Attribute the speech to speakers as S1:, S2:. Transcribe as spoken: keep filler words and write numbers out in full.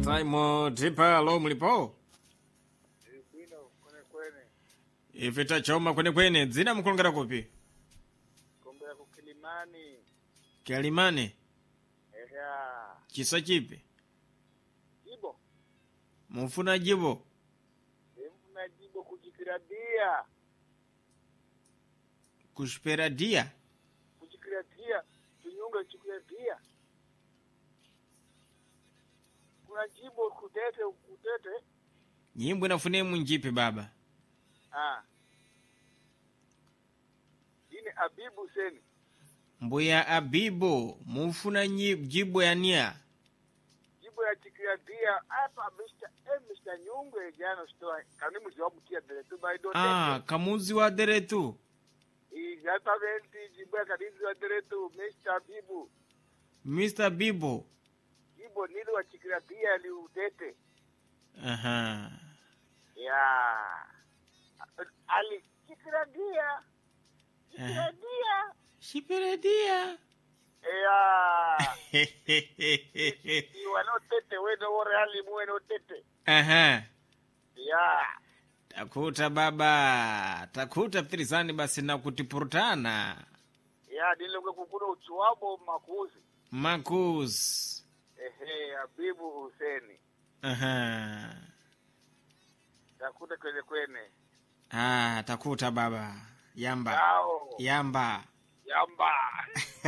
S1: Simon Tipa lo mlipo?
S2: Bino kone kwene.
S1: Ife tachoma kwene kwene. Dzina mkulongera kupi?
S2: Kumbera ku Kilimani.
S1: Kilimani?
S2: Eha.
S1: Chisa chipi?
S2: Jibo.
S1: Mufuna jibo?
S2: Mfuna jibo kuchikiradia.
S1: Kushperadia?
S2: Kuchikiradia. Tunyunga kuchikiradia. Kuna jibo kutete kutete.
S1: Nyimbo nafune munjipi baba?
S2: Ah. Ini Abibu Seni.
S1: Mbuya Abibu, mufuna jibo ya nia?
S2: Jibo ya chikiradia. Hapa mister Eh, mister Nyungwe jano stoa. Kanimu jawabu kia deretu baido.
S1: Ah, kamuzi wa deretu.
S2: Exatamente, jibo ya kanimu wa deretu, mister Abibu.
S1: mister Bibo.
S2: Jibo nilo wa chikiradia li utete.
S1: Aha.
S2: Ya. Ali chikiradia. Chikiradia.
S1: Shiperadia.
S2: Ya. Iwa no tete, weno wore hali muwe no tete.
S1: Aha.
S2: Ya.
S1: Takuta baba. Takuta ptirizani basi na kutipurutana.
S2: Ya, nilonge kukuna uchuwabo makuzi.
S1: Makuz.
S2: Ehe, Abibu Huseni.
S1: Aha.
S2: Takuta kwene kwene.
S1: Ah, takuta baba. Yamba.
S2: Yao.
S1: Yamba.
S2: Yamba.